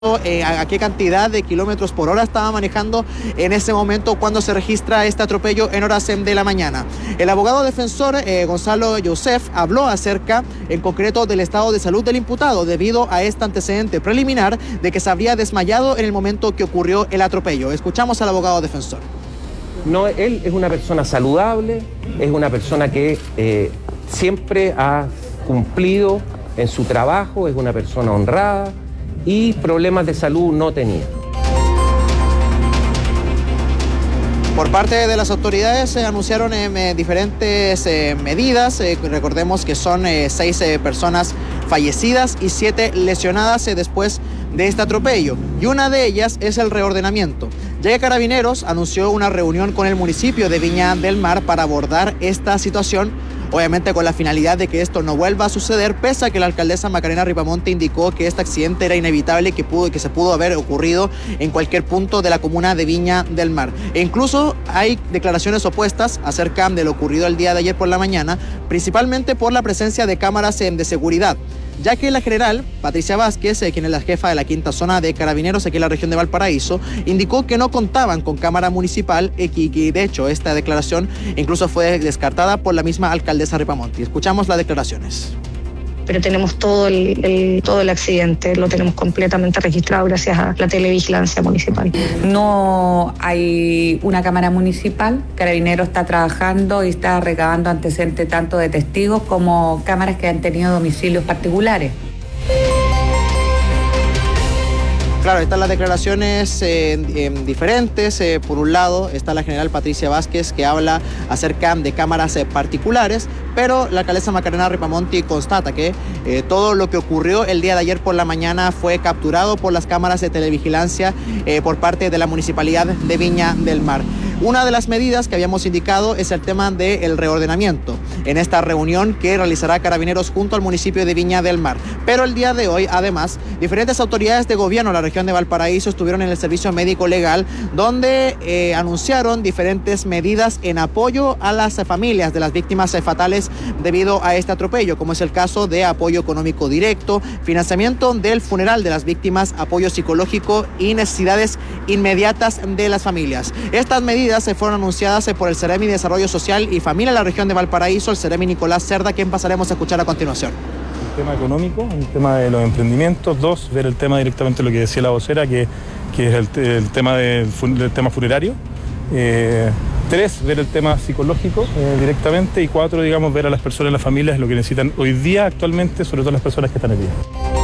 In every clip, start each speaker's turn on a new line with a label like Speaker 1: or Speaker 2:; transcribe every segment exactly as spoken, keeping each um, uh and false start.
Speaker 1: Eh, a, a qué cantidad de kilómetros por hora estaba manejando en ese momento cuando se registra este atropello en horas de la mañana. El abogado defensor eh, Gonzalo Youssef habló acerca en concreto del estado de salud del imputado debido a este antecedente preliminar de que se habría desmayado en el momento que ocurrió el atropello. Escuchamos al abogado defensor.
Speaker 2: No, él es una persona saludable, es una persona que eh, siempre ha cumplido en su trabajo, es una persona honrada y problemas de salud no tenía.
Speaker 1: Por parte de las autoridades se eh, anunciaron eh, diferentes eh, medidas. Eh, recordemos que son eh, seis eh, personas fallecidas y siete lesionadas eh, después de este atropello. Y una de ellas es el reordenamiento. Ya que Carabineros anunció una reunión con el municipio de Viña del Mar para abordar esta situación, obviamente con la finalidad de que esto no vuelva a suceder, pese a que la alcaldesa Macarena Ripamonte indicó que este accidente era inevitable y que, pudo, que se pudo haber ocurrido en cualquier punto de la comuna de Viña del Mar. E incluso hay declaraciones opuestas acerca de lo ocurrido el día de ayer por la mañana, principalmente por la presencia de cámaras de seguridad, ya que la general Patricia Vázquez, eh, quien es la jefa de la quinta zona de Carabineros aquí en la región de Valparaíso, indicó que no contaban con cámara municipal y que, que de hecho esta declaración incluso fue descartada por la misma alcaldesa Ripamonte. Escuchamos las declaraciones.
Speaker 3: Pero tenemos todo el, el, todo el accidente, lo tenemos completamente registrado gracias a la televigilancia municipal.
Speaker 4: No hay una cámara municipal, Carabineros está trabajando y está recabando antecedentes tanto de testigos como cámaras que han tenido domicilios particulares.
Speaker 1: Claro, están las declaraciones eh, eh, diferentes. Eh, por un lado está la general Patricia Vázquez, que habla acerca de cámaras eh, particulares, pero la alcaldesa Macarena Ripamonte constata que eh, todo lo que ocurrió el día de ayer por la mañana fue capturado por las cámaras de televigilancia eh, por parte de la Municipalidad de Viña del Mar. Una de las medidas que habíamos indicado es el tema del reordenamiento en esta reunión que realizará Carabineros junto al municipio de Viña del Mar. Pero el día de hoy, además, diferentes autoridades de gobierno de la región de Valparaíso estuvieron en el servicio médico legal, donde eh, anunciaron diferentes medidas en apoyo a las familias de las víctimas fatales debido a este atropello, como es el caso de apoyo económico directo, financiamiento del funeral de las víctimas, apoyo psicológico y necesidades inmediatas de las familias. Estas medidas se fueron anunciadas por el Ceremi de Desarrollo Social y Familia de la región de Valparaíso, el Ceremi Nicolás Cerda, quien pasaremos a escuchar a continuación.
Speaker 5: El tema económico, el tema de los emprendimientos. Dos, ver el tema directamente, lo que decía la vocera, que, que es el, el tema del, del tema funerario. Eh, tres, ver el tema psicológico eh, directamente. Y cuatro, digamos, ver a las personas, las familias, lo que necesitan hoy día actualmente, sobre todo las personas que están heridas.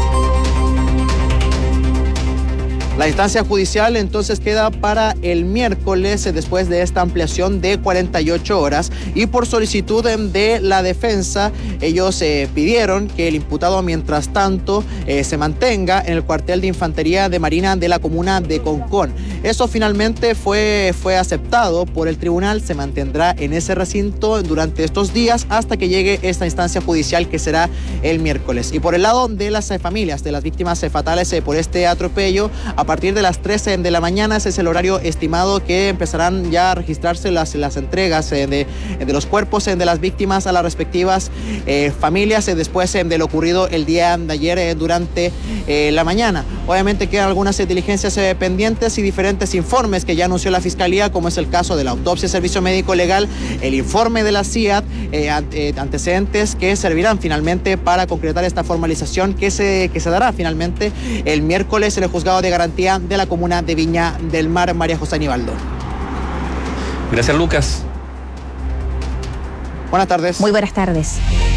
Speaker 1: La instancia judicial entonces queda para el miércoles después de esta ampliación de cuarenta y ocho horas y por solicitud de la defensa ellos eh, pidieron que el imputado mientras tanto eh, se mantenga en el cuartel de infantería de Marina de la comuna de Concón. Eso finalmente fue, fue aceptado por el tribunal, se mantendrá en ese recinto durante estos días hasta que llegue esta instancia judicial que será el miércoles. Y por el lado de las eh, familias de las víctimas eh, fatales eh, por este atropello, a partir de las trece de la mañana, ese es el horario estimado que empezarán ya a registrarse las, las entregas eh, de, de los cuerpos eh, de las víctimas a las respectivas eh, familias eh, después eh, de lo ocurrido el día de ayer eh, durante eh, la mañana. Obviamente quedan algunas eh, diligencias eh, pendientes y diferentes informes que ya anunció la Fiscalía, como es el caso de la autopsia, servicio médico legal, el informe de la C I A D, eh, eh, antecedentes que servirán finalmente para concretar esta formalización que se, que se dará finalmente el miércoles en el juzgado de garantía de la comuna de Viña del Mar. María José Aníbaldo.
Speaker 6: Gracias, Lucas.
Speaker 1: Buenas tardes.
Speaker 7: Muy buenas tardes.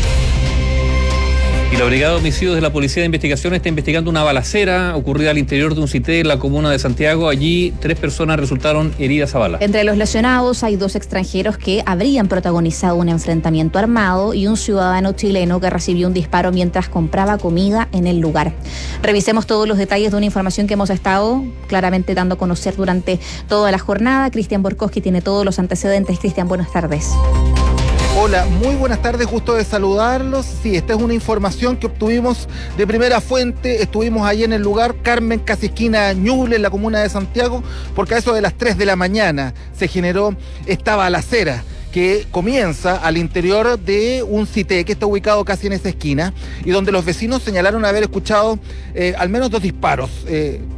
Speaker 6: Y la Brigada de Homicidios de la Policía de Investigación está investigando una balacera ocurrida al interior de un cité en la comuna de Santiago. Allí tres personas resultaron heridas a bala.
Speaker 7: Entre los lesionados hay dos extranjeros que habrían protagonizado un enfrentamiento armado y un ciudadano chileno que recibió un disparo mientras compraba comida en el lugar. Revisemos todos los detalles de una información que hemos estado claramente dando a conocer durante toda la jornada. Cristian Borkowski tiene todos los antecedentes. Cristian, buenas tardes.
Speaker 8: Hola, muy buenas tardes, gusto de saludarlos. Sí, esta es una información que obtuvimos de primera fuente. Estuvimos ahí en el lugar, Carmen, casi esquina Ñuble, en la comuna de Santiago, porque a eso de las tres de la mañana se generó esta balacera que comienza al interior de un CITE que está ubicado casi en esa esquina y donde los vecinos señalaron haber escuchado eh, al menos dos disparos. Eh,